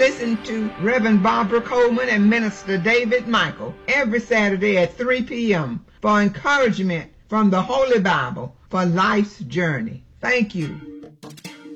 listen to Reverend Barbara Coleman and Minister David Michael every Saturday at 3 p.m. for encouragement from the Holy Bible for life's journey. Thank you.